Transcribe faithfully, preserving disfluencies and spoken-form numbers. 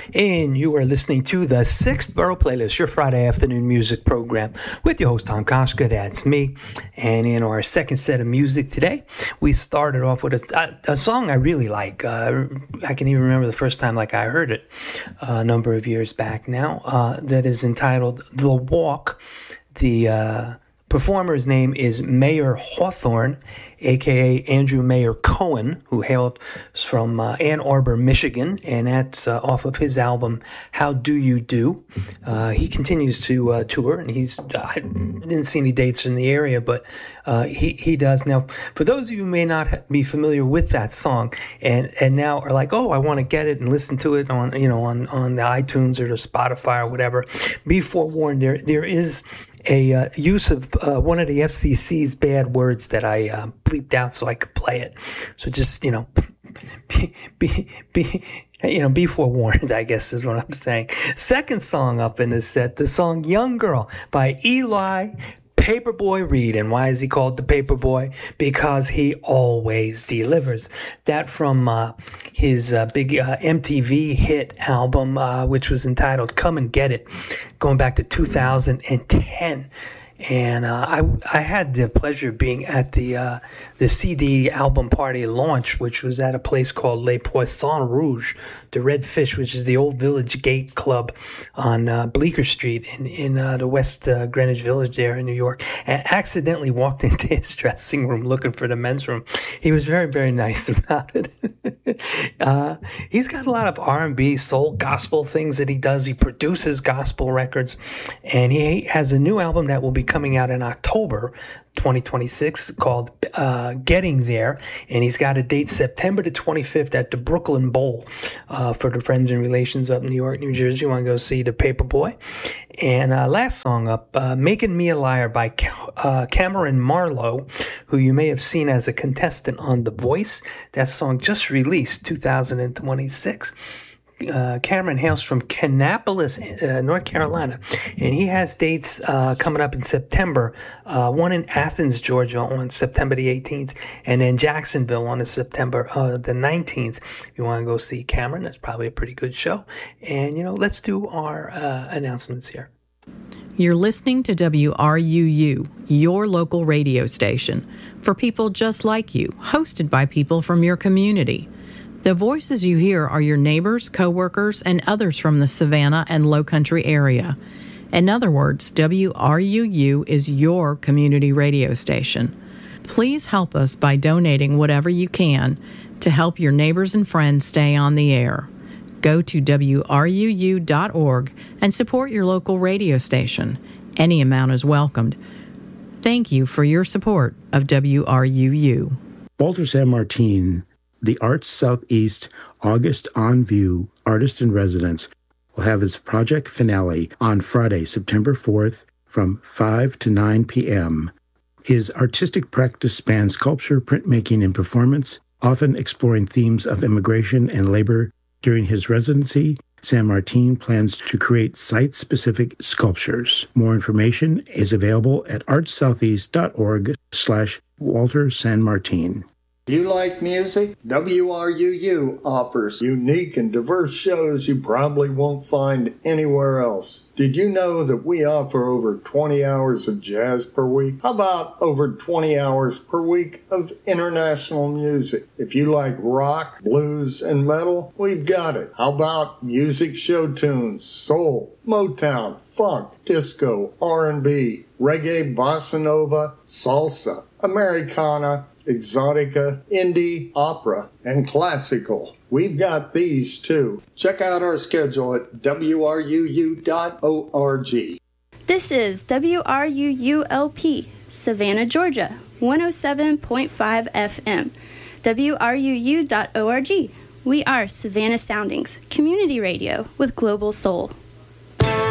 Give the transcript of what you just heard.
and you are listening to the Sixth Borough Playlist, your Friday afternoon music program with your host, Tom Koshka. That's me. And in our second set of music today, we started off with a, a, a song I really like. Uh, I can even remember the first time like I heard it uh, a number of years back now, uh, that is entitled The Walk. The uh, performer's name is Mayer Hawthorne, a k a. Andrew Mayer Cohen, who hails from uh, Ann Arbor, Michigan, and that's uh, off of his album, How Do You Do? Uh, he continues to uh, tour, and he's, uh, I didn't see any dates in the area, but uh, he, he does. Now, for those of you who may not be familiar with that song, and, and now are like, oh, I want to get it and listen to it on, you know, on, on the iTunes or the Spotify or whatever, be forewarned, there there is a uh, use of uh, one of the F C C's bad words that I uh, bleeped out so I could play it. So just, you know, be, be, be, you know, be forewarned, I guess is what I'm saying. Second song up in this set, the song Young Girl by Eli Paperboy Reed. And why is he called the Paperboy? Because he always delivers. That from uh, his uh, big uh, M T V hit album, uh, which was entitled Come and Get It, going back to two thousand ten. And uh, I I had the pleasure of being at the uh, the C D album party launch, which was at a place called Les Poissons Rouges, the Red Fish, which is the old Village Gate Club on uh, Bleecker Street in in uh, the West uh, Greenwich Village there in New York, and accidentally walked into his dressing room looking for the men's room. He was very, very nice about it. uh, he's got a lot of R and B, soul, gospel things that he does. He produces gospel records, and he has a new album that will be coming out in October twenty twenty-six called uh, Getting There, and he's got a date September the twenty-fifth at the Brooklyn Bowl uh, for the friends and relations up in New York, New Jersey. You want to go see the Paperboy. And uh, last song up, uh, Making Me a Liar by uh, Cameron Marlowe, who you may have seen as a contestant on The Voice. That song just released two thousand twenty-six. Uh, Cameron hails from Kannapolis, uh, North Carolina, and he has dates uh, coming up in September. Uh, one in Athens, Georgia, on September the eighteenth, and then Jacksonville on the September uh, the nineteenth. If you want to go see Cameron, that's probably a pretty good show. And you know, let's do our uh, announcements here. You're listening to W R U U, your local radio station, for people just like you, hosted by people from your community. The voices you hear are your neighbors, coworkers, and others from the Savannah and Lowcountry area. In other words, W R U U is your community radio station. Please help us by donating whatever you can to help your neighbors and friends stay on the air. Go to W R U U dot org and support your local radio station. Any amount is welcomed. Thank you for your support of W R U U. Walter San Martin, the Arts Southeast August On View Artist in Residence, will have its project finale on Friday, September fourth from five to nine p.m. His artistic practice spans sculpture, printmaking, and performance, often exploring themes of immigration and labor. During his residency, San Martin plans to create site-specific sculptures. More information is available at artssoutheast dot org slash Walter San Martin. You like music? W R U U offers unique and diverse shows you probably won't find anywhere else. Did you know that we offer over twenty hours of jazz per week? How about over twenty hours per week of international music? If you like rock, blues, and metal, we've got it. How about music show tunes, soul, Motown, funk, disco, R and B, reggae, bossa nova, salsa, Americana, exotica, indie, opera, and classical. We've got these too. Check out our schedule at W R U U dot org. This is W R U U L P, Savannah, Georgia, one oh seven point five F M. W R U U dot org. We are Savannah Soundings, community radio with global soul.